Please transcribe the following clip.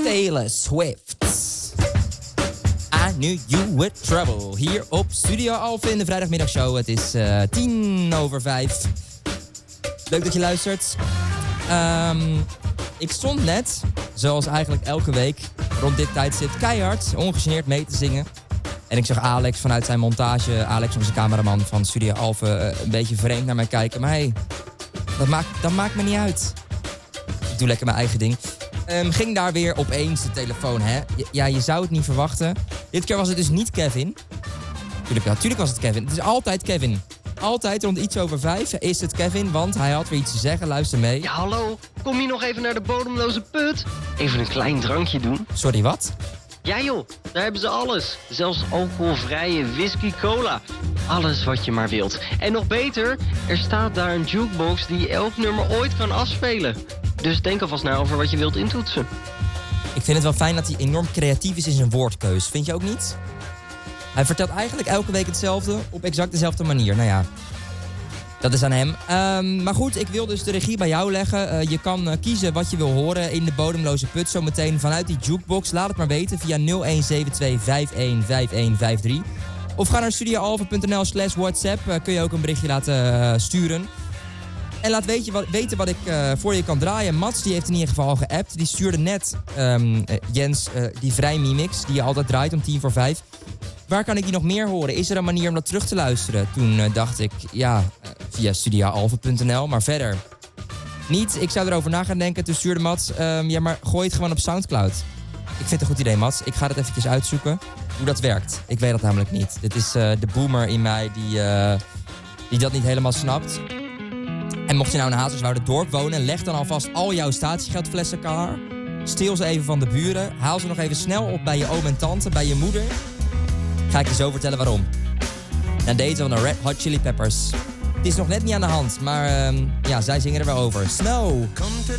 Taylor Swift. I knew you would trouble. Hier op Studio Alphen in de vrijdagmiddagshow. Het is 5:10. Leuk dat je luistert. Ik stond net, zoals eigenlijk elke week, rond dit tijdstip keihard, ongegeneerd mee te zingen. En ik zag Alex vanuit zijn montage, Alex onze cameraman van Studio Alphen, een beetje vreemd naar mij kijken. Maar hey, dat maakt me niet uit. Ik doe lekker mijn eigen ding. Ging daar weer opeens de telefoon, hè? Ja, je zou het niet verwachten. Dit keer was het dus niet Kevin. Tuurlijk was het Kevin. Het is altijd Kevin. Altijd rond iets over 5 is het Kevin, want hij had weer iets te zeggen. Luister mee. Ja, hallo. Kom je nog even naar de bodemloze put? Even een klein drankje doen. Sorry, wat? Ja joh, daar hebben ze alles. Zelfs alcoholvrije whisky cola. Alles wat je maar wilt. En nog beter, er staat daar een jukebox die elk nummer ooit kan afspelen. Dus denk alvast na over wat je wilt intoetsen. Ik vind het wel fijn dat hij enorm creatief is in zijn woordkeus. Vind je ook niet? Hij vertelt eigenlijk elke week hetzelfde op exact dezelfde manier. Nou ja, dat is aan hem. Maar goed, ik wil dus de regie bij jou leggen. Je kan kiezen wat je wil horen in de bodemloze put. Zometeen vanuit die jukebox. Laat het maar weten via 0172515153. Of ga naar studioalphen.nl/WhatsApp. Kun je ook een berichtje laten sturen. En laat weten wat ik voor je kan draaien. Mats die heeft in ieder geval al geappt. Die stuurde net Jens die vrijmimix die je altijd draait om 5:10. Waar kan ik die nog meer horen? Is er een manier om dat terug te luisteren? Toen dacht ik, via studioalphen.nl, maar verder niet. Ik zou erover na gaan denken. Toen stuurde Mats, maar gooi het gewoon op Soundcloud. Ik vind het een goed idee, Mats. Ik ga het eventjes uitzoeken hoe dat werkt. Ik weet dat namelijk niet. Dit is de boomer in mij die dat niet helemaal snapt. En mocht je nou in Hazerswoude-dorp wonen, leg dan alvast al jouw statiegeldflessen klaar. Steel ze even van de buren. Haal ze nog even snel op bij je oom en tante, bij je moeder. Ga ik je zo vertellen waarom. En deze van de Red Hot Chili Peppers. Het is nog net niet aan de hand, maar zij zingen er wel over. Snow.